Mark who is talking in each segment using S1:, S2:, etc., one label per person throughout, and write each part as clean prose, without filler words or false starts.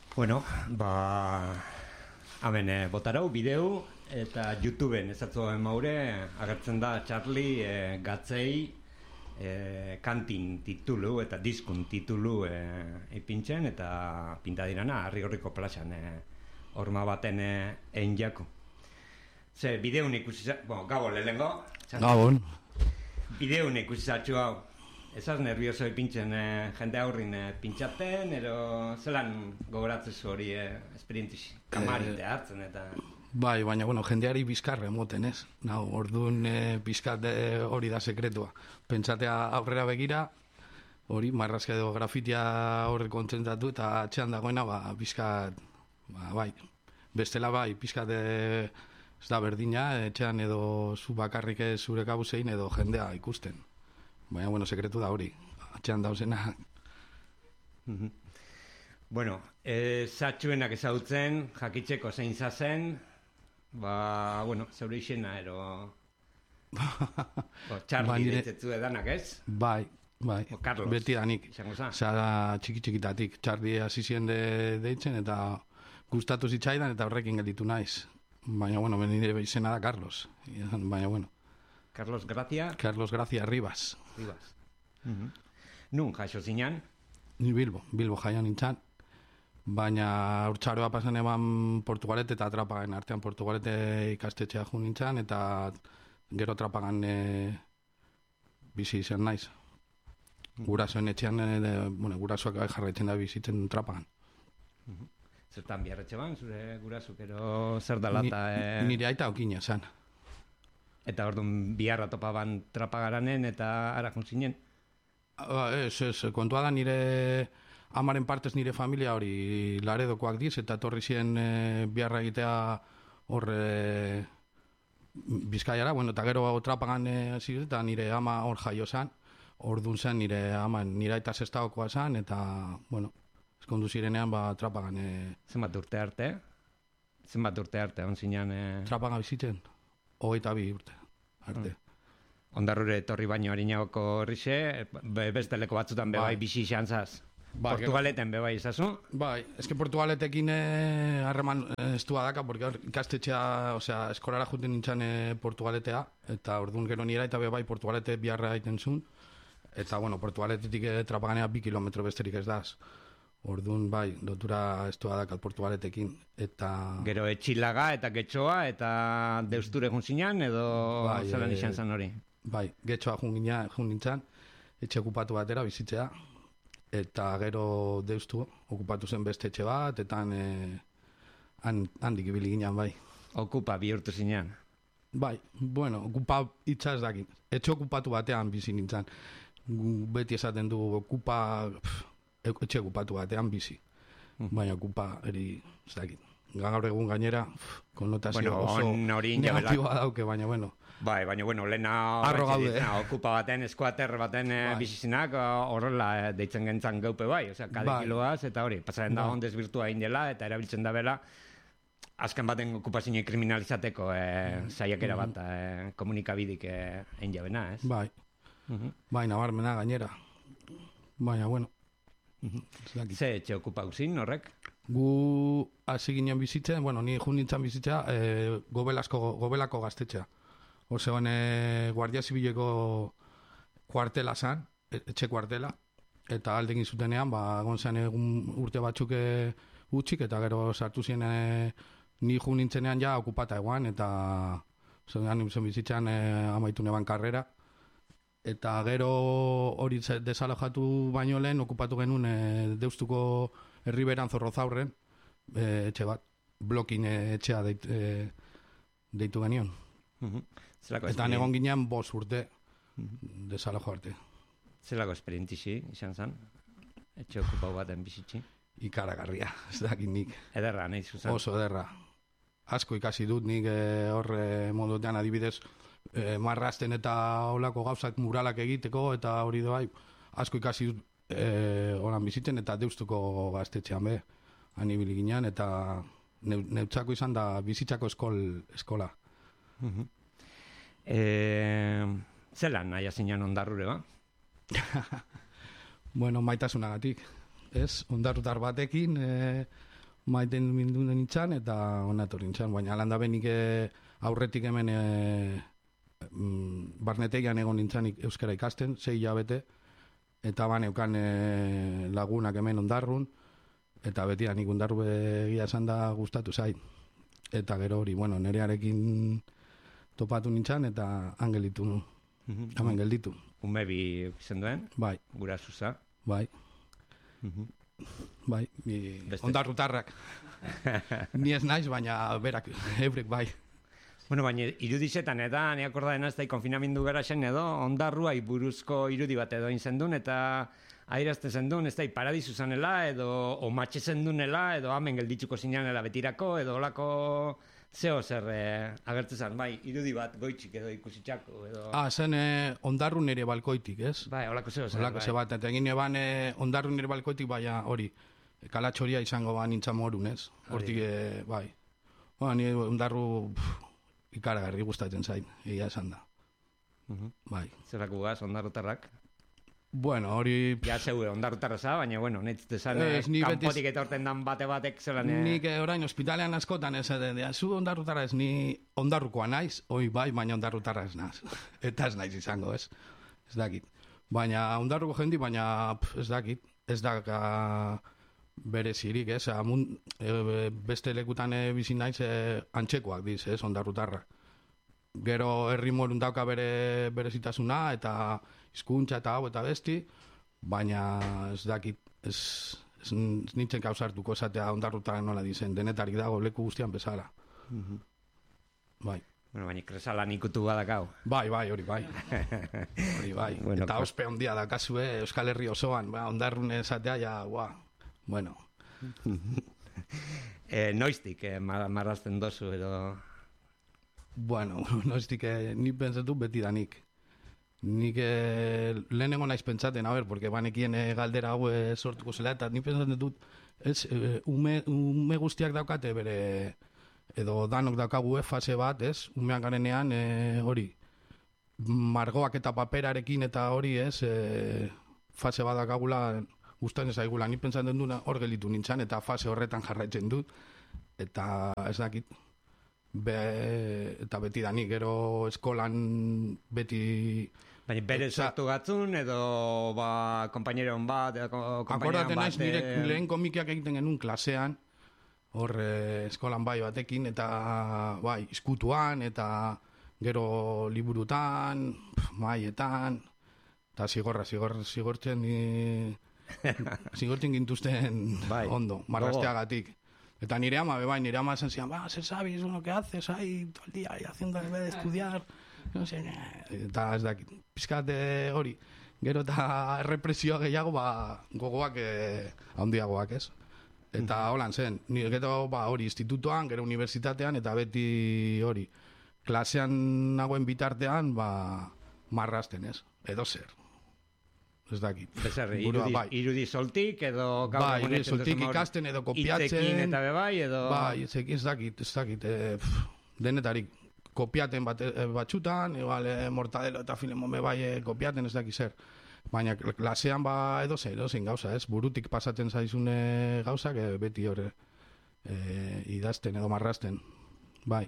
S1: Bueno, hemen botarau bideu eta YouTubeen ezatzuen maure agertzen da Charlie gatzei kantin titulu eta diskun titulu ipintzen eta pintadirana Arrigorriko plazan horma baten egin jako. Ze bideun ikusi gabon lehengo.
S2: Gabon.
S1: Bideun ikusi zatxu hau. Ezaz nervioso ipintzen jende aurrin pintxaten, ero zelan gogoratzen zu hori esperientzi kamarite hartzen eta...
S2: Bai, baina, jendeari bizkarre emoten, ez? Orduan bizkat hori da sekretua. Pentsatea aurrera begira, hori marrazka edo grafitia horre kontzentratu eta atxean dagoena, bizkat, bai, bestela bai, bizkat ez da berdina, etxean edo zu bakarrik zure kabuzein edo jendea ikusten. Baina, sekretu da hori, atxean dauzena.
S1: Bueno, zatxuenak ezagutzen, jakitzeko zein zazen, zeure izena, ero... Charlie deitetzu edanak, ez?
S2: Bai,
S1: Carlos,
S2: beti danik. Zara txiki-txikitatik, Charlie hasi ziren deitzen, eta gustatu zitzaidan, eta horrekin gelditu naiz. Baina, nire izena da Carlos. Baina,
S1: Carlos Gracia?
S2: Carlos Gracia Rivas.
S1: Nun jaso zinan?
S2: Ni Bilbo jaio nintzen. Baina urtsaroa pasan eban Portugalete eta Trapagan artean Portugalete ikastetxea jo nintzen eta gero Trapagan bizi izan naiz. Gurasoen etxean, gurasoak jarraitzen da bizitzen Trapagan.
S1: Zertan biarretxe ban, zure gurasuk, ero zer dala eta...
S2: Nire aita okina zan.
S1: Eta orduan biharra topaban Trapagaranen eta ara juntzinen?
S2: Ez, kontua da nire amaren partez nire familia hori Laredokoak diz, eta etorri ziren biharra egitea hor Bizkaiara, eta gero Trapagan ziren, eta nire ama hor jaio zan, orduan zen nire ama, nire aita zestagokoa zan, eta, eskondu zirenean Trapagan...
S1: Zenbat urte arte? Zenbat urte arte, onzinean...
S2: Trapagan bizitzen? 22 urte arte.
S1: Ondarrure etorri baino harinagoko horrixe, beste leko batzutan bebai bizi xantzaz. Portugaleten bebai izazu?
S2: Bai, eske Portugaletekin harreman estua daka, porque ikastetxea, eskolara juten nintzen Portugaletea, eta orduan gero nira eta bebai Portugalete biharra egiten zuen, eta Portugaletetik Trapaganea 2 kilometro besterik ez daz. Orduan, bai, lotura estua dakat Portugaletekin, eta...
S1: Gero etxilaga eta getxoa eta deusture junzinan, edo zelan izan zan hori?
S2: Bai, getxoa jun nintzen, etxe okupatu batera bizitzea, eta gero deustu okupatu zen beste etxe bat, eta handik ibili ginen, bai.
S1: Okupa bihurtu zinean?
S2: Bai, okupa hitza ez dakin. Etxe okupatu batean bizi nintzen. Beti esaten du okupa... etxe okupatu batean bizi. Baina okupa eri ez dakit. Gaur egun gainera konnotazio oso negatiboa dauke, baina
S1: Bai, baina lehena okupa baten, eskuater baten bizizinak horrela deitzen gentzan gaupe bai, kadekiloaz eta hori, pasaren da ondez birtua egin dela eta erabiltzen da bela azken baten okupazioa kriminalizateko saiakera bat komunikabidik egin jabena, ez?
S2: Bai, nabarmena gainera. Baina,
S1: Ze etxe okupa uzin, horrek?
S2: Gu hasi ginen bizitzen, ni jun nintzen bizitzea Gobelako gaztetxea. Hor zegoen Guardia Zibileko kuartela zan, etxe kuartela, eta aldekin zutenean, egon zen urte batzuk utxik, eta gero sartu zien ni jun nintzenean ja okupata eguan, eta zen bizitzen amaitu neban karrera. Eta gero hori desalojatu baino lehen okupatu genuen deustuko herriberan Zorrozaurren etxe bat, blokin etxea deitu genion. Eta negon ginean 5 urte desalojo arte.
S1: Zelako esperientzi izan zen? Etxe okupau baten bizitzi?
S2: Ikaragarria, ez dakit nik.
S1: Ederra, nahi zuzan?
S2: Oso ederra. Asko ikasi dut nik horre modutean adibidez marrazten eta holako gauzak muralak egiteko eta hori doa asko ikasi dut horan bizitzen eta deustuko gaztetxean hanibili ginean eta neutzako izan da bizitzako eskola.
S1: Zelan nahi azinan ondarrure ba?
S2: Maitasunagatik, ez? Ondarrutar batekin maiten mindu nintzen eta onator nintzen, baina landa benik aurretik hemen barnetegian egon nintzen euskara ikasten, 6 hilabete, eta baneukan lagunak hemen Ondarrun, eta beti nik Ondarru egia esan da gustatu zait. Eta gero hori, bueno, nerearekin topatu nintzen, eta angelitu, hemen gelditu.
S1: Umebi zenduen?
S2: Bai.
S1: Gura zuza?
S2: Bai. Bai, Ondarrutarrak. Ni ez naiz, baina berak, eurek bai.
S1: Bueno, baina irudizetan eta ni akordaden ez da konfinamendu gara zen edo Ondarruai buruzko irudi bat edo inzendun eta airazte zendun, ez da paradizu zanela edo omatxe zendunela edo hemen gelditzuko zinanela betirako edo olako zeo zer agertzen zen, bai, irudi bat goitzik edo ikusitxako edo...
S2: Zen Ondarru nire balkoitik, ez?
S1: Bai, olako zeo zer,
S2: olako bat, eta egin eban Ondarru nire balkoitik, baina hori, kalatxoria izango ba nintzen morun, ez? Hortik, bai. Ni Ondarru ikaragarri gustatzen zain, egia esan da. Bai.
S1: Zerako gaz, Ondarrutarrak?
S2: Bueno, hori...
S1: Ja zeue, Ondarrutarra za, baina, bueno, netzte zan, kanpotik eta horten dan bate-batek zelan...
S2: Nik orain ospitalean askotan ez edo, zu Ondarrutarra ez, ni Ondarrukoa naiz, oi bai, baina Ondarrutarra ez naz. Eta ez naiz izango, ez? Ez dakit. Baina Ondarruko jendi, baina ez dakit. Ez daka bere zirik, ez? Beste lekutan bizi naiz antxekoak diz, ez? Ondarrutarra. Gero herri morun dauka bere zitasuna, eta hizkuntza eta hau eta besti, baina ez dakit, ez nintzen kausartuko esatea Ondarrutarra nola dizen, denetarik dago leku guztian bezala. Bai.
S1: Bueno, baina kresalan ikutu badakau.
S2: Bai, hori bai. Hori bai. Bueno, eta ospe ondia dakazue Euskal Herri osoan, Ondarrun esatea, ja, bueno.
S1: Noiztik, marrazten dozu edo...
S2: Bueno, noiztik, ni pentsatu beti da nik. Nik lehenengo naiz pentsaten, porque banekien galdera hau sortuko zela, eta nik pentsaten dut, ume guztiak daukate bere, edo danok daukagu fase bat, ez? Umean garenean hori, margoak eta paperarekin eta hori, ez? Fase bat daukagula, gustatzen zaigula, nik pentsaten duna hor gelitu nintzen, eta fase horretan jarraitzen dut, eta ez dakit, eta beti da nik, gero eskolan beti...
S1: Baina bere sortu gatzun, edo kompaineron bat,
S2: akordaten naiz nire lehen komikiak egiten genuen klasean, hor eskolan bai batekin, eta bai, izkutuan, eta gero liburutan, maietan, eta zigortzen gintuzten ondo, marrazteagatik. Eta nire ama, nire ama esan zian, se sabes lo que haces ahí todo el día, haciendo en vez de estudiar, no sé, eta ez dakit, pizkat hori, gero eta represioa gehiago, gogoak handiagoak, ez? Eta holan zen, nire gero hori institutoan, gero unibertsitatean, eta beti hori, klasean nagoen bitartean, marrazten, ez? Edo zer. Ez dakit.
S1: Irudi soltik, edo...
S2: Bai, irudi soltik ikasten, edo kopiatzen...
S1: Itzekin eta bebai, edo...
S2: Bai, ez dakit. Denetarik, kopiaten batxutan, igual Mortadelo eta Filemon bebai kopiaten, ez dakit zer. Baina klasean edo zein gauza, ez? Burutik pasaten zaizune gauzak, beti hori idazten edo marrazten. Bai.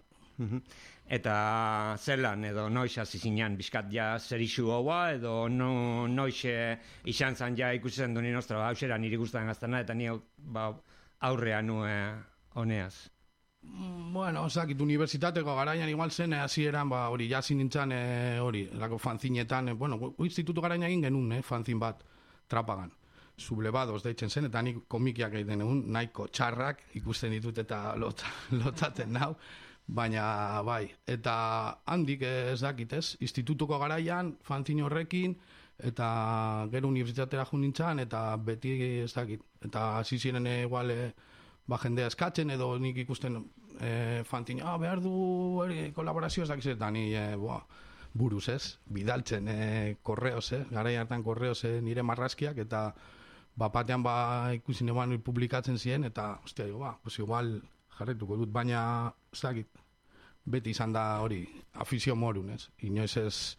S1: Eta zelan edo noiz hasi zinean bizkat ja zer isu haua edo noiz izan zan ja ikusten duen nostra hausera niri gustatzen gaztana eta ni aurrean honeaz.
S2: Bueno, zakit, unibertsitateko garaian igual zen hasieran hori jasi nintzen hori, lako fanzinetan, bueno, institutu garaian egin genuen, fanzin bat Trapagan. Sublevados deitzen zen, eta nik komikiak egiten egun, nahiko txarrak ikusten ditut eta lotzaten nau. Baina, bai, eta handik ez dakit, ez? Institutuko garaian, fanzin horrekin, eta gero unibertsitatera jo nintzen, eta beti ez dakit. Eta hasi ziren igual, jendea eskatzen, edo nik ikusten fanzin, behar du kolaborazio ez dakit, eta ni, buruz, ez? Bidaltzen, korreoz, garai hartan korreoz nire marrazkiak, eta batean ikusi neban publikatzen ziren, eta, ostia, pues igual... jarretuko dut, baina zakit, beti izan da hori, afizio morun, ez? Inoiz ez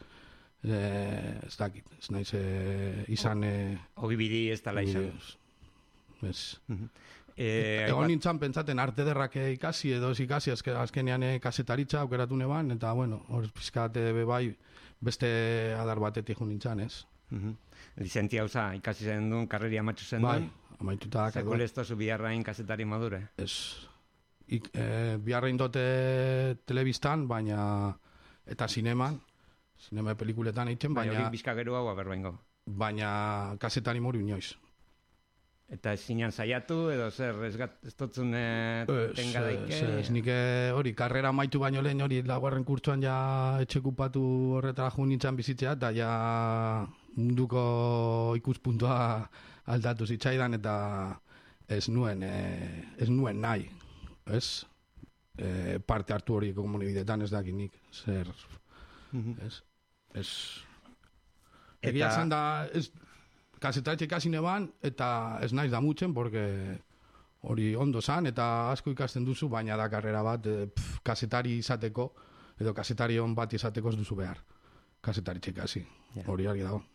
S2: dakit, ez naiz izan...
S1: Ogibidi ez dala izan.
S2: Ez. Egon nintzen pentsaten arte derrak ikasi edo ez ikasi, azkenean kasetaritza aukeratu neban, eta bueno, hor pizkate bai beste adar batetik jo nintzen, ez?
S1: Lizentzia hauza, ikasi zen duen, karreria amatxu zen duen?
S2: Bai, amaituta.
S1: Zekul ez tozu biharrain kasetari modure?
S2: Ez. Biharrain dote telebistan, baina eta sinema pelikuletan egiten, baina...
S1: Hori bizka gero hau aberbaingo.
S2: Baina kasetari moru inoiz.
S1: Eta zinean saiatu, edo zer, ez totzun tenga daike?
S2: Ez nik hori, karrera maitu baino lehen hori, laugarren kurtsuan ja etxekupatu horretara jo nintzen bizitzea, eta ja munduko ikuspuntua aldatu zitzaidan, eta ez nuen nahi, ez? Parte hartu hori komunibidetan ez dakinik, zer, ez? Egia esan da, ez... Kasetaritxe ikasi neban, eta ez naiz damutzen, porque hori ondo zan, eta asko ikasten duzu, baina da karrera bat, kasetari izateko, edo kasetari on bat izateko ez duzu behar. Kasetaritxe ikasi, hori argi dago.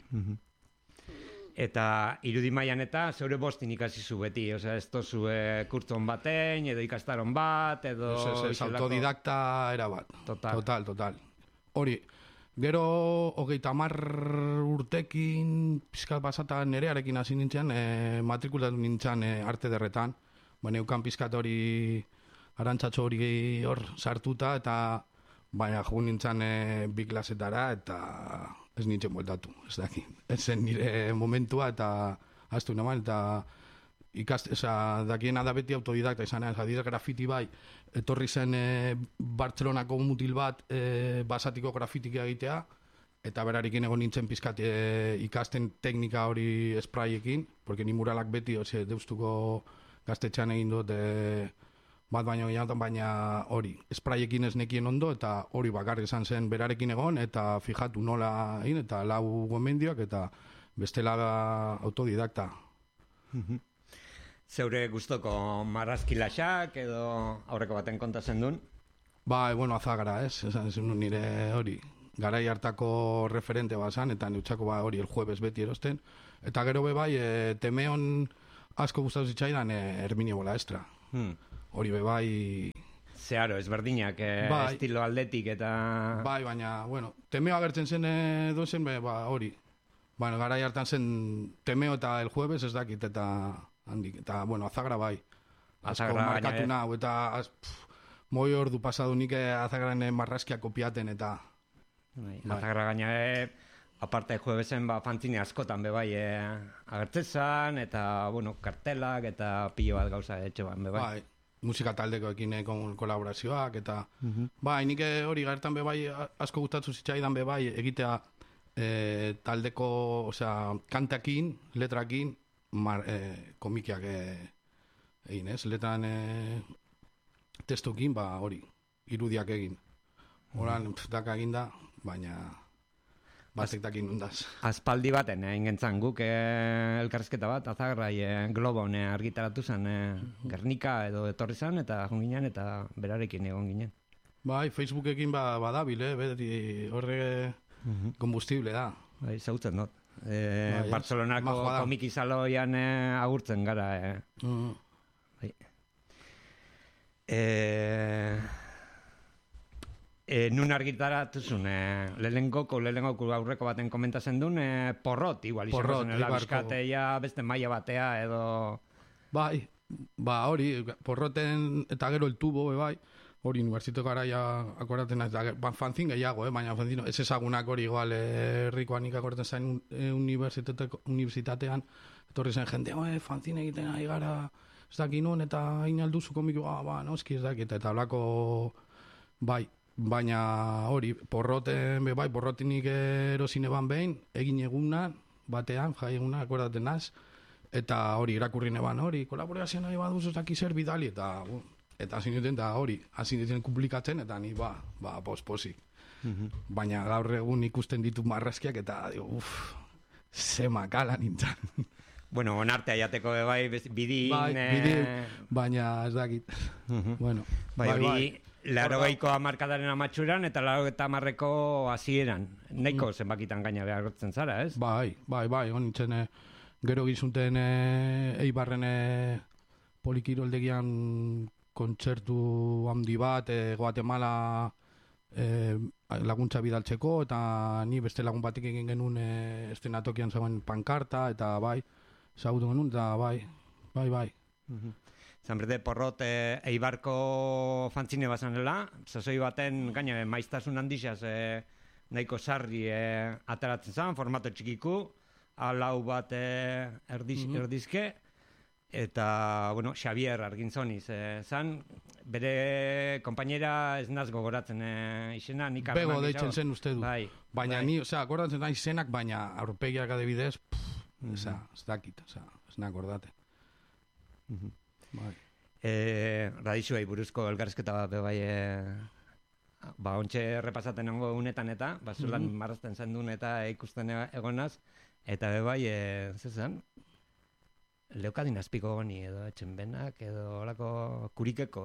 S1: Eta irudi mailan eta zeure bostin ikasi zu beti, osea, ez tozu kurtzon batein, edo ikastaron bat, edo...
S2: Ez autodidakta era bat. Total. Hori... Gero, 30 urtekin, pizkat basata nerearekin hasi nintzen, matrikulatu nintzen arte derretan, neukan pizkat hori arantzatxo hori hor sartuta, eta baina jo nintzen bi klasetara, eta ez nintzen bueltatu, ez daki. Ez zen nire momentua, eta hastu naman, eta dakiena da beti autodidakta izan, adibidez grafiti bai, etorri zen Bartzelonako mutil bat basatiko grafitik egitea, eta berarekin egon nintzen pizkat ikasten teknika hori sprayekin, porque ni muralak beti deustuko gaztetxean egin dut bat baino gehiagotan, baina hori, sprayekin ez nekien ondo, eta hori bakarrik izan zen berarekin egon, eta fijatu nola egin, eta lau gomendioak, eta bestela autodidakta.
S1: Zeure gustoko marrazkilaxak edo aurreko baten konta zen duen?
S2: Bai, bueno, azagara, ez? Esan nire hori, garai hartako referente bazan, eta neutxako hori el jueves beti erosten. Eta gero bai, Temeon asko gustatu zitzaidan Herminio Bolaestra. Hori bai...
S1: Zeharo, ezberdinak, estilo aldetik eta...
S2: Bai, baina, bueno, Temeo agertzen zen dozen, hori. Bueno, garai hartan zen Temeo eta el jueves ez dakit, eta, bueno, Azagra bai. Asko markatu nahu, eta moi ordu pasadu nik Azagran marrazkia kopiaten, eta...
S1: Azagra gaina, aparte juebesen, fantzine askotan be bai agertzezan, eta, bueno, kartelak, eta pilo bat gauza etxeban be bai.
S2: Bai, musika taldekoekin kolaborazioak, eta... Bai, nik hori gertan be bai, asko gustatu zitzaidan be bai, egitea taldeko, osea, kantakin, letrakin, komikiak egin, ez? Letran testokin, hori, irudiak egin. Horan, daka egin da, baina batek dakin nundaz.
S1: Aspaldi baten egin gentzan guk elkarrizketa bat, Azagrai Globon argitaratu zen Gernika edo etorri zen, eta egon ginen, eta berarekin egon ginen.
S2: Bai, Facebookekin badabil, beti horre kombustible da.
S1: Bai, zautzen dut. Bartzelonako komikizaloian agurtzen gara. Nun argitaratu zuen, lehenengo aurreko baten komentazen duen, porrot, igual, izango zen, bizkateia beste maila batea, edo...
S2: Bai, hori, porroten eta gero el tubo, bai, hori unibertsiteko garaia akoraten naiz, fanzin gehiago, baina fanzin ez ezagunak hori igual herrikoan ikakorten zain unibertsitatean, etorri zen jende, fanzin egiten ari gara, ez dakin nuen, eta hain alduzu komiku, noski ez dakit, eta hablako, bai, baina hori, porroten, bai, porrotinik erosine ban behin, egin egunan, batean, jai egunan, akordaten naz, eta hori, irakurri neban, hori, kolaborazioan nahi baduzu, ez daki zer bidali, eta hasi nintzen, eta hori, hasi nintzen publikatzen, eta ni, posik. Baina gaur egun ikusten ditu marrazkiak, eta, ze makala nintzen.
S1: Bueno, onartea jateko bai, bidin...
S2: baina ez dakit. Bueno,
S1: bai. Larogeiko amarkadaren amatxuran, eta 90ko hasieran. Nahiko zenbakitan gaina beharrotzen zara, ez?
S2: Bai, egon nintzen, gero gizunten Eibarren polikiroldegian kontzertu handi bat, Guatemala laguntza bidaltzeko, eta ni beste lagun batik egin genuen estenatokian zauen pankarta, eta bai, zagutu genuen, eta bai.
S1: Zanberde, porrot, Eibarko fantzine bazanela, sasoi baten, gaina, maiztasun handixaz, nahiko sarri ateratzen zan, formato txikiku, alau bat erdizke, eta, bueno, Xavier Argintzoniz zan, bere kompainera ez naz gogoratzen izena, nik arman
S2: Bego deitzen zen uste du.
S1: Bai,
S2: baina ni, akordatzen da izenak, baina aurpegiak adibidez, ez dakit, ez nakordate. Bai.
S1: Radixuei buruzko elgarrizketa bat bai, ontxe repasaten nengo unetan eta, zulan marrazten zen duen eta ikusten egonaz, eta bai, zezan, leukadin azpiko goni edo etxen benak, edo olako kurikeko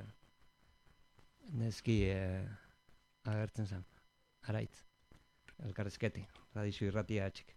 S1: neski agertzen zen, araitz, elkarrizketi, Radixu irratia atxik.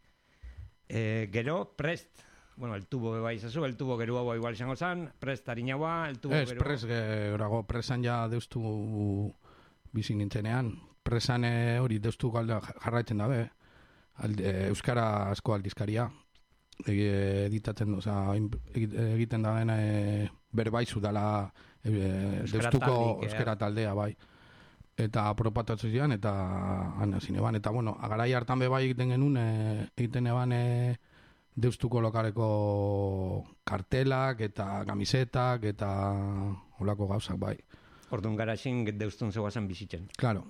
S1: Gero, prest, bueno, el tubo bai izazu, el tubo geru hau igual izango zen, prest harinaua, el tubo geru...
S2: Prest geroago, presan ja deustu bizi nintzenean, presan hori deustu galda jarraitzen dabe, Euskara asko aldizkaria, editatzen, egiten da dena berbaizu dela deustuko euskera taldea, bai. Eta propatatzen zian, eta anazine ban. Eta, bueno, agarai hartan bai egiten genuen, egiten eban deustuko lokaleko kartelak, eta kamisetak, eta holako gauzak, bai.
S1: Orduan garaxin deustun zegoazen bizitzen.
S2: Claro.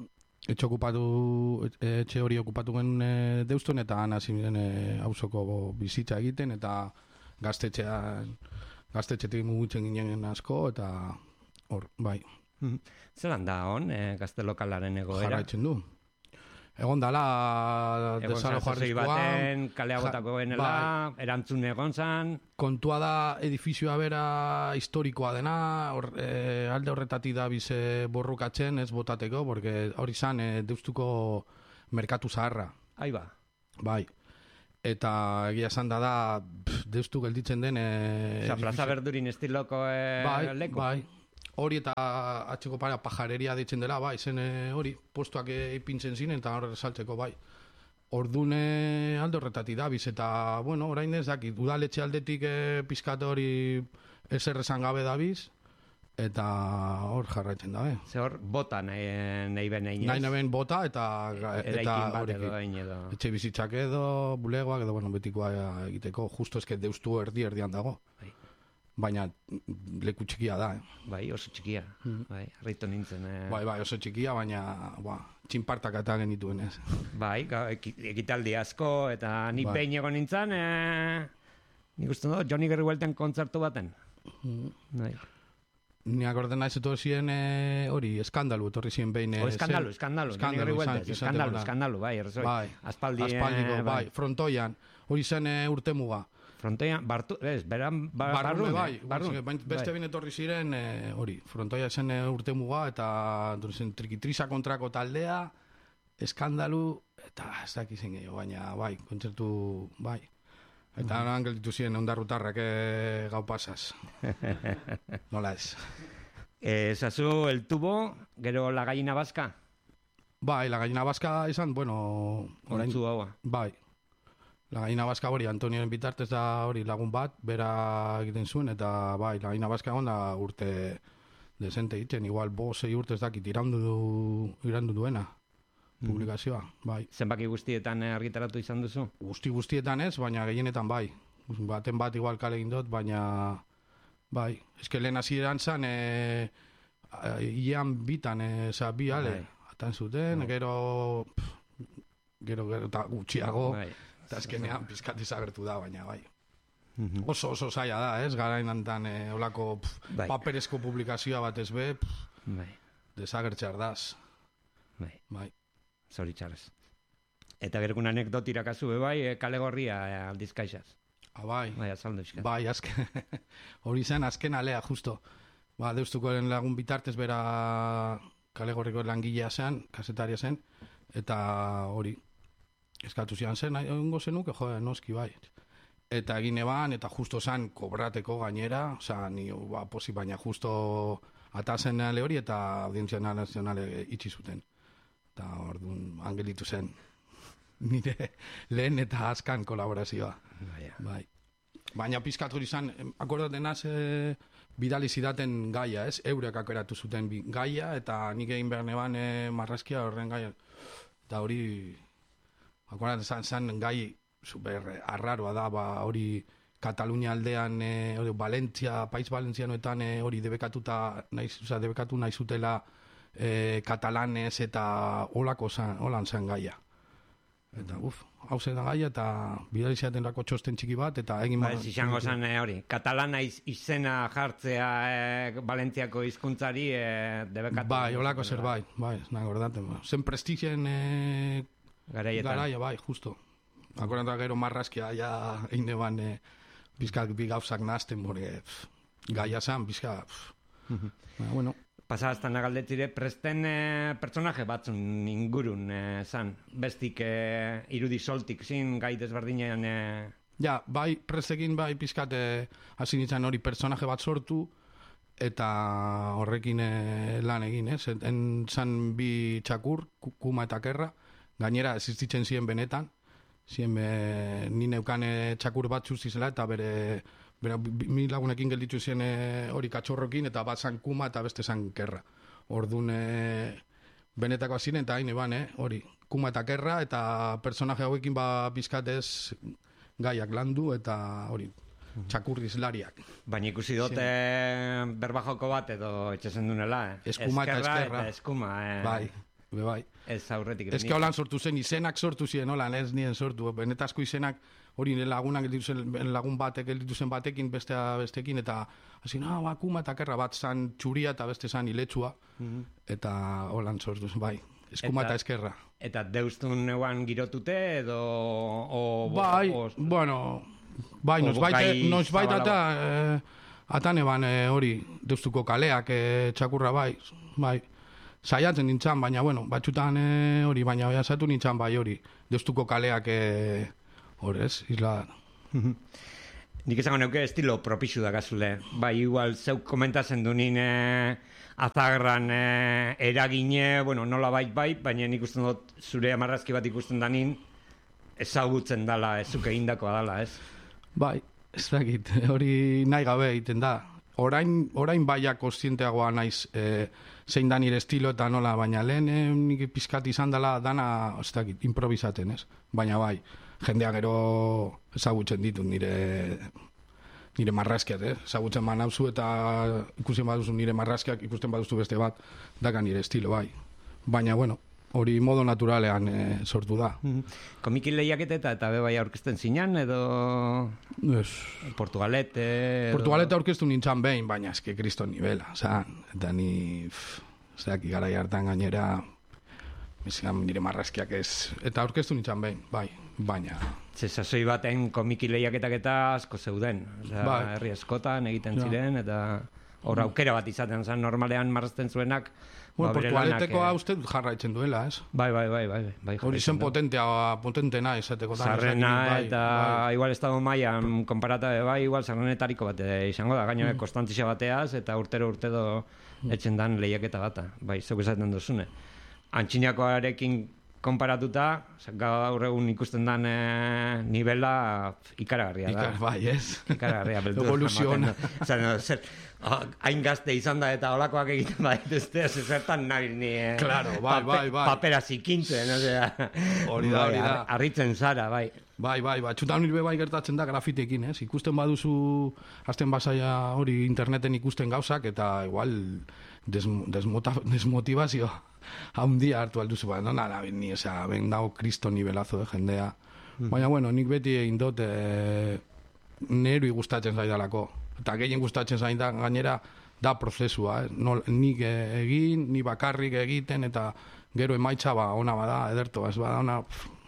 S2: Etxe hori okupatu genuen deustun, eta anazinen hauzoko bizitza egiten, eta gaztetxetik mugitzen ginen asko, eta hor, bai.
S1: Zeran da hon, gazte lokalaren egoera?
S2: Jarraitzen du. Egon dala desalojo
S1: baten, kalea botako genela, erantzun egon zan.
S2: Kontua da edifizioa bera historikoa dena, alde horretatik da bize borrukatzen ez botateko, porque hori zan deustuko merkatu zaharra.
S1: Ahí ba.
S2: Bai. Eta egia esan da deustu gelditzen den...
S1: Plaza Berdurin estiloko leku?
S2: Bai. Hori eta atxeko pajareria ditzen dela, bai, zen hori, postuak ipintzen ziren, eta horre saltzeko, bai. Ordune alde horretatik dabiz, eta, bueno, orain ez dakit, udaletxe aldetik pizkat hori eserrezan gabe dabiz, eta hor jarraitzen dabe.
S1: Ze hor, bota nahi ben egin ez?
S2: Nahi ben bota, eta
S1: eraikin bat edo egin edo.
S2: Etxe bizitzak edo, bulegoak edo, bueno, betikoa egiteko, justo eske deustu erdian dago.
S1: Bai.
S2: Baina leku txikia da,
S1: Bai, oso txikia. Bai, harritu nintzen.
S2: Bai, oso txikia, baina txinpartak eta genituen ez.
S1: Bai, ekitaldi asko, eta ni behin egon nintzen, nik uste dut, Johnny Gerriwelten kontzertu baten. Bai.
S2: Ni akorden naiz eto ziren hori, eskandalu, etorri ziren behin.
S1: Eskandalu, bai, errezoi.
S2: Aspaldiko, bai, frontoian, hori zen urtemuga.
S1: Frontoian, barrume,
S2: bai. Beste behin etorri ziren, hori, frontoia zen urtemuga, eta trikitrisa kontrako taldea, eskandalu, eta ez dakizen gehiago, baina, bai, kontzertu, bai. Eta noran gelditu ziren ondarrutarrak gau pasaz. Nola ez.
S1: Zazu, el tubo, gero la gallina vasca?
S2: Bai, la gallina vasca izan, bueno...
S1: Ontzu haua.
S2: Bai. La gallina vasca hori, Antonioren bitartez da hori lagun bat, bera egiten zuen, eta bai, la gallina vasca egon da urte desente egiten, igual 5-6 urte ez dakit, irandu duena. Publikazioa, bai.
S1: Zenbaki guztietan argitaratu izan duzu?
S2: Guztietan ez, baina gehienetan bai. Baten bat igual kale egin dut, baina bai. Eske lehen hasieran zan, ian bitan, bi ale, atan zuten, gero eta gutxiago, eta azkenean pizkat desagertu da, baina bai. Oso zaila da, ez? Garain antan olako paperezko publikazioa bat ez be, desagertzear daz. Bai.
S1: Zoritxarrez. Eta gerkun anekdoti irakazu bai, kale gorria aldizkaixaz.
S2: Bai.
S1: Bai, azaldu iskat.
S2: Bai, hori zen azken alea, justo. Deustuko lagun bitartez bera kale gorriko langilea zen, kasetaria zen, eta hori, eskatu zian zen, ongo zenuk, noski bai. eta egin eban, eta justo zan kobrateko gainera, oza, ni posi baina justo atazen ale hori eta Audientzia Nazionale itxi zuten. Eta orduan angelitu zen nire lehen eta azkan kolaborazioa. Bai. Baina pizkat hori zan, akordaten az, bidali zidaten gaia, ez? Eurek akeratu zuten gaia, eta nik egin behar neban marrazkia horren gaia. Eta hori, akordaten zan gai super arraroa da, hori Katalunia aldean, Paiz Valentzianoetan hori debekatu nahi zutela katalanez eta holan zen gaia. Eta hau zen da gaia eta bidali ziaten lako txosten txiki bat eta egin
S1: bat. Izango zen hori, katalana izena jartzea Valentziako hizkuntzari debekatu.
S2: Bai, holako zerbait, bai, nagordaten. Zen prestizien garaia, bai, justo. Akoranta gero marrazkia ja egin eban bizkak bi gauzak nazten, gaia zan, bizka. Bueno.
S1: Pasaztan agaldetzire, presten pertsonaje batzun ingurun zan, bestik irudi soltik zin, gai desberdinean...
S2: Ja, bai, prestekin bai pizkat hasi nintzen hori pertsonaje bat sortu, eta horrekin lan egin, ez? Zan bi txakur, Kuma eta Kerra, gainera existitzen ziren benetan, ni neukan txakur bat zuzizela, eta bere mi lagunekin gelditu zen hori katxorrokin, eta bat zan Kuma eta beste zan Kerra. Orduan benetako ziren, eta hain eban, hori, Kuma eta Kerra, eta personaje hauekin bizkatez gaiak landu, eta hori, txakurrizlariak.
S1: Baina ikusi dute berbajoko bat edo etxezen dunela,
S2: Eskuma eta Eskerra.
S1: Eta Eskuma.
S2: Bai.
S1: Ez aurretik.
S2: Ez que holan sortu zen, izenak sortu ziren, holan ez nien sortu. Benetazko izenak, hori lagun batek gelditu zen batekin, bestekin, eta hasi, Kuma eta Kerra bat zan txuria eta beste zan iletsua, eta holan sortu zen, bai. Eskuma eta Eskerra.
S1: Eta deustun neuan girotute edo...
S2: Bai, bueno, bai, noiz baita atan eban hori, deustuko kaleak txakurra bai. Saiatzen nintzen, baina, bueno, batxutan hori, baina saiatu nintzen bai hori, deustuko kaleak horrez, isla...
S1: Nik esango neuke estilo propixu da gazule. Bai, igual, zeuk komentazen du nien azagran eragine, bueno, nola bai, baina nik usten dut zure amarrazki bat ikusten da nin, ezagutzen dala, ezuk egindakoa dala, ez?
S2: Bai, ez dakit, hori nahi gabe egiten da. Orain baiak kontzienteagoa naiz zein da nire estilo eta nola, baina lehen nik pizkat izan dela dana, ez dakit, improvisaten, ez? Baina bai, jendea gero ezagutzen ditut nire marrazkiak, ezagutzen ba nauzu eta ikusten baduzu nire marrazkiak, ikusten baduzu beste bat, daka nire estilo, bai. Baina, bueno, hori modo naturalean sortu da.
S1: Komiki lehiaketa eta bebai aurkezten zinan, edo... Portugalete...
S2: Portugalete aurkeztu nintzen behin, baina eske kriston nivela, zan. Eta ni... Zeraki garai hartan gainera... Nire marrazkiak ez... Eta aurkeztu nintzen behin, bai, baina...
S1: Sasoi baten komiki lehiaketak eta asko zeuden. Herri askotan egiten ziren, eta... Hor aukera bat izaten zen, normalean marrazten zuenak...
S2: Bueno, Portugaleteko uste jarraitzen duela, ez?
S1: Bai.
S2: Hori zen potentena izateko.
S1: Sarrena eta igual estado maian konparata bai, igual sarrenetariko bat izango da, gaino konstantzia bateaz, eta urtero etxen dan lehiaketa bata, bai, zeuk esaten duzune. Antxinakoarekin konparatuta, gaur egun ikusten dan nivela ikaragarria da.
S2: Bai, ez?
S1: Ikaragarria,
S2: evoluziona.
S1: Hain gazte izan da eta olakoak egiten badituzte, zertan nabil ni
S2: claro, bai.
S1: Papera zikintzen,
S2: hori da.
S1: Arritzen zara, bai.
S2: Bai, txutan nire bai gertatzen da grafitekin, ez? Ikusten baduzu, azten basaia hori interneten ikusten gauzak, eta igual desmotivazio haundia hartu alduzu, no nada, ni, osea, ben dago kristo nivelazo de jendea. Baina, bueno, nik beti egin dut nerui gustatzen zaidalako. Eta gehien gustatzen zain da, gainera, da prozesua, nik egin, ni bakarrik egiten, eta gero emaitza ona bada, ederto, ez bada ona,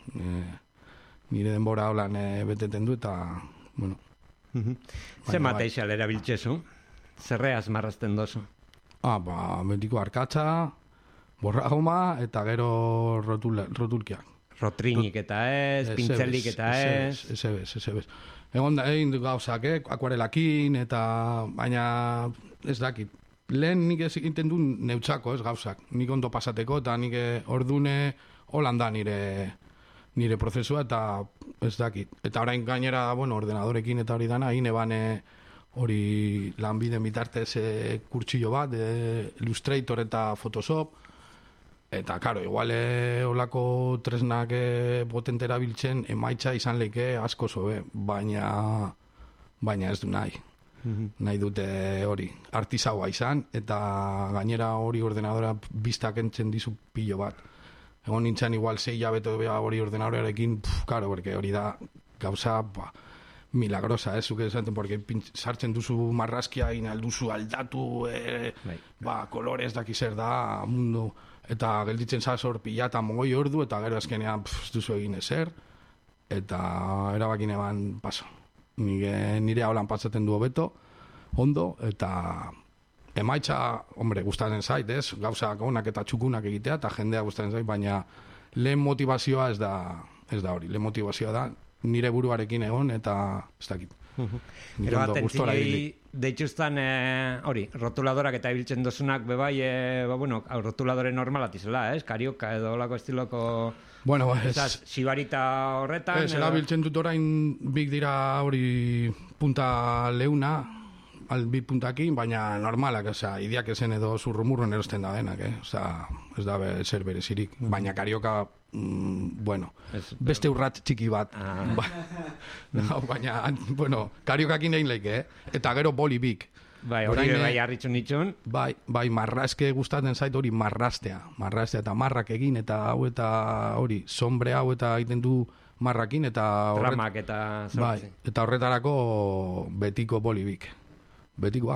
S2: nire denbora holan beteten du, eta, bueno.
S1: Ze mateixal erabiltzezu? Zerreaz marrazten dozu?
S2: Betiko arkatza, borragoma, eta gero rotulkiak.
S1: Rotrinik eta ez, pintzelik eta ez.
S2: Ez. Egon da, egin du gauzak, akuarelakin, eta baina ez dakit. Lehen nik ez egiten du neutzako, ez gauzak. Nik ondo pasateko, eta nik ordune holanda nire prozesua, eta ez dakit. Eta orain gainera, bueno, ordenadorekin eta hori dana, egin eban hori lanbiden bitartez kurtsillo bat, Illustrator eta Photoshop, eta, karo, igual olako tresnak potente erabiltzen, emaitza izan leke asko zobe, baina ez du nahi. Nahi dute hori, artisaua izan, eta gainera hori ordenadora biztak entzen dizu pilo bat. Egon nintzen igual 6 hilabete hori ordenadorearekin, karo, porque hori da gauza milagrosa, zuke esaten, porque sartzen duzu marrazkia, inalduzu aldatu, kolorez daki zer da, mundu, eta gelditzen zazor pila eta mogoi ordu, eta gero azkenean ez duzu egin ezer, eta erabakin eban paso. Nire haulan pasatzen du hobeto, ondo, eta emaitza, hombre, gustatzen zait, ez? Gauzak onak eta txukunak egitea, eta jendea gustatzen zait, baina lehen motivazioa ez da hori. Lehen motivazioa da nire buruarekin egon, eta ez dakit.
S1: Gero baten zinei deitxuztan hori, rotuladorak eta ibiltzen dozunak bebai, rotuladore normalat izela, ez? Karioka edo olako estiloko...
S2: Bueno,
S1: sibarita horretan...
S2: Ez, erabiltzen dut orain bik dira hori punta leuna, bi puntakin, baina normalak, idiak esen edo zurrumurron erosten da denak, ez da zer berezirik. Baina karioka, beste urrat txiki bat. Baina, kariokakin egin leike, eta gero boli bik.
S1: Bai, hori bai harritxun nitxun.
S2: Bai, marrazke gustatzen zait hori marraztea eta marrak egin, eta hau eta hori, sombre hau eta egiten du marrakin, eta
S1: tramak eta sortzi.
S2: Bai, eta horretarako betiko bolibik. Betikoa.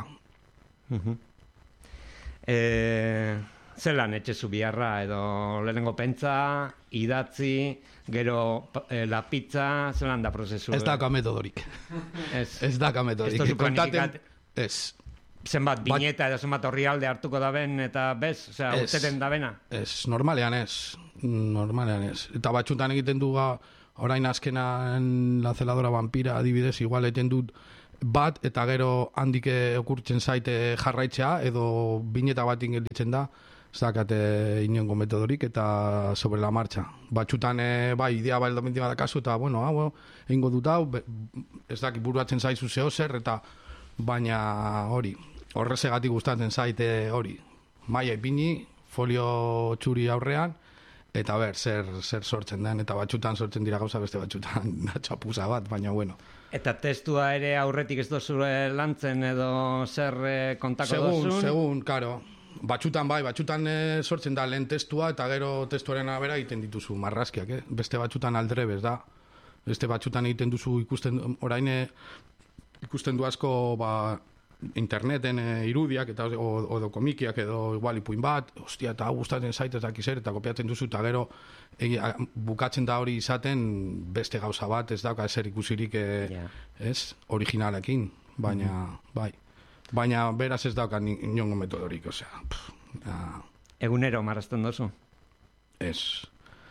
S1: Zelan etxezu biharra, edo lehenengo pentsa, idatzi, gero la pizza, zelan da prozesu?
S2: Ez daka metodorik. Ez daka metodorik.
S1: Ez tozu planifikat?
S2: Ez.
S1: Zenbat bineta edo zenbat horrialde hartuko da ben, eta bez? Osea, urteten da bena?
S2: Ez, normalean ez. Eta batxutan egiten du orain azkenan La Celadora Vampira adibidez, igual egiten dut bat, eta gero handik okurtzen zaite jarraitzea, edo bineta bat ingelitzen da, ez dakate inongo metodorik, eta sobre la marcha. Batxutan, idea baldo mentima da kasu, eta, egingo dut hau, ez dakit buruatzen zaizu zeo zer, eta baina hori, horrezegatik gustatzen zaite hori, maia ipini, folio txuri aurrean, eta zer sortzen den, eta batxutan sortzen dira gauza, beste batxutan txapuza bat, baina bueno.
S1: Eta testua ere aurretik ez dozu lantzen edo zer kontako dozun?
S2: Segun, karo. Batxutan sortzen da lehen testua, eta gero testuaren abera egiten dituzu marrazkiak, Beste batxutan aldrebez da. Beste batxutan egiten duzu orain ikusten du asko interneten irudiak eta edo komikiak edo igual ipuin bat, ostia, eta hau gustatzen zaitez dakizer, eta kopiatzen duzu, eta gero bukatzen da hori izaten beste gauza bat, ez dauka ezer ikusirik originalekin, baina bai. Baina beraz ez dauka inongo metodorik, osea.
S1: Egunero marrazten dozu?
S2: Ez.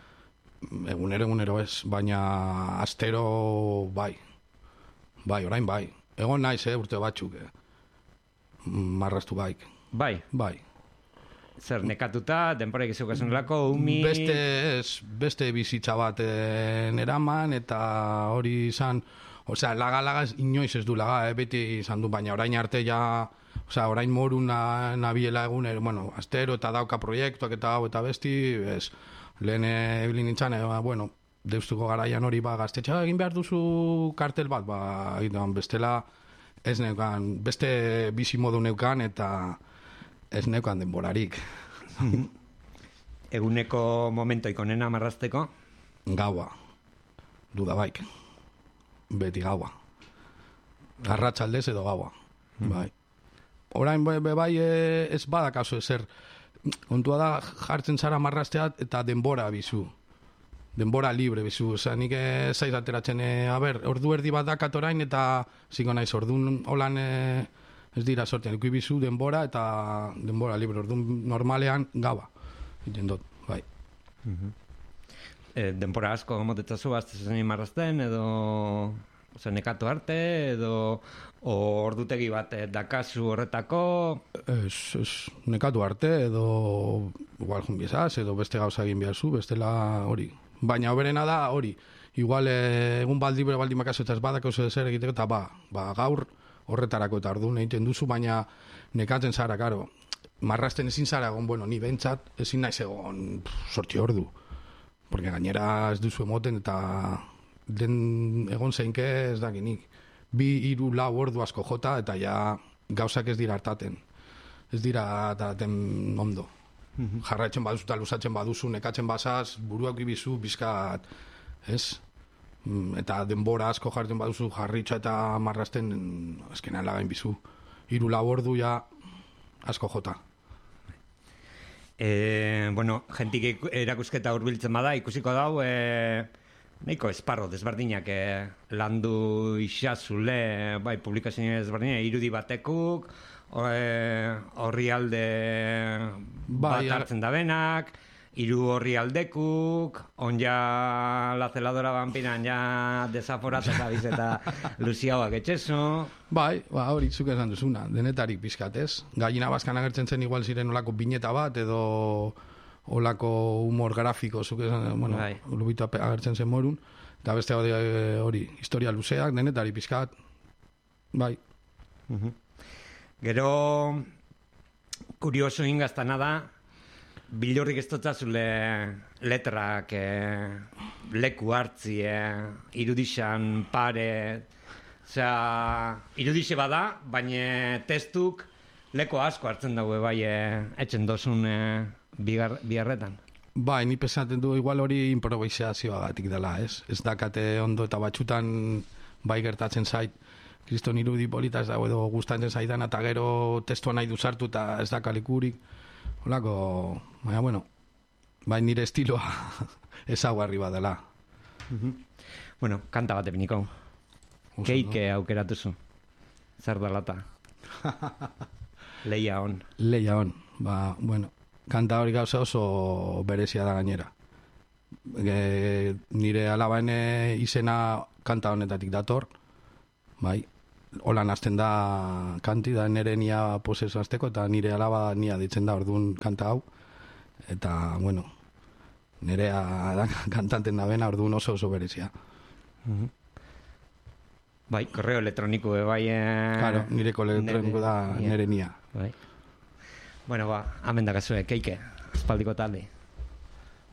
S2: Egunero ez, baina astero bai. Bai, orain bai. Egon naiz, urte batzuk, marraztu baik.
S1: Bai?
S2: Bai.
S1: Zer, nekatuta, denporak izukasun lako, umi...
S2: Beste bizitza bat eraman, eta hori izan... Osea, laga inoiz ez du laga, beti izan du, baina orain arte ja... Osea, orain moru nabiela egun, astero eta dauka proiektuak eta hau eta besti, lehen ebilin nintzen, deustuko garaian hori gaztetxa egin behar duzu kartel bat, bestela ez neukan, beste bizi modu neukan eta ez neukan denborarik.
S1: Eguneko momentoik onena marrazteko?
S2: Gaua, dudabaik, beti gaua. Arratsaldez edo gaua, bai. Orain bai ez badakazu ezer, kontua da jartzen zara marrazteat eta denbora bizu. Denbora libre bizu, nik zaiz ateratzen, ordu erdi bat dakat orain, eta ziko naiz, orduan holan ez dira sortean, ikusi bizu denbora eta denbora libre, orduan normalean gaua, egiten dut, bai.
S1: Denbora asko motetzazu, azte zen marrazten, edo Oso, nekatu arte, edo ordutegi bat dakazu horretako?
S2: Ez, nekatu arte, edo igual junbiesaz, edo beste gauza egin beharzu, bestela hori. Baina oberena da hori, igual egun baldin makazu eta ez badako zer egiteko, eta gaur horretarako eta orduan egiten duzu, baina nekatzen zara, karo. Marrasten ezin zara egon, bueno, ni bentsat ezin naiz egon sortzi ordu. Porque gainera ez duzu emoten eta den egon zeinke ez dakinik. 2-3 ordu asko jota eta ja gauzak ez dira hartaten. Ez dira hartaten ondo. Jarraitzen baduzu eta luzatzen baduzu, nekatzen bazaz, buruak ibizu, bizkat, ez? Eta denbora asko jartzen baduzu, jarritxa eta marrasten azkenean lagain bizu. 3-4 ordu ja asko jota.
S1: Bueno, jentik erakusketa hurbiltzen bada, ikusiko dau, nahiko esparro desberdinak landu isazule, bai, publikazio desberdinak, irudi batekuk, horri alde bat hartzen da benak, 3 horri aldekuk, on ja la celadora vampiran ja desaforatu eta luziauak etxeso.
S2: Bai, hori zuk esan duzuna, denetarik pizkat, ez? Gallina baskan agertzen zen igual ziren olako bineta bat, edo olako humor grafiko, zuk esan, bueno, lubito agertzen zen morun, eta beste hori, historia luzeak, denetarik pizkat, bai.
S1: Gero, kurioso ingaztana da, Bilurrik ez dutzazule letrak leku hartzi, irudixan pare, irudixe bada, baina testuk leku asko hartzen daue bai etxen dozun biharretan.
S2: Bai, ni pesaten du igual hori improvisazioagatik dela, ez? Ez dakate ondo eta batxutan bai gertatzen zait, kriston irudi polita ez dago edo gustatzen zaidan, eta gero testua nahi du sartu eta ez dakalikurik. Olako, baina, bueno, bai nire estiloa ezaguarri badela.
S1: Bueno, kanta bat epiniko. Keike aukeratuzu. Zer da lata? Leia on.
S2: Leia on. Bueno, kanta hori gauza oso berezia da gainera. Nire alabaen izena kanta honetatik dator. Bai. Holan hasten da kanti, da nire nia poseso azteko, eta nire alaba nia ditzen da orduan kanta hau. Eta, bueno, nirea da kantanten da bena orduan oso berezia.
S1: Bai, korreo elektroniko bai...
S2: Claro, nire elektroniko da nire nia.
S1: Bai. Bueno, hemen dakazue, Keike, espaldiko talde.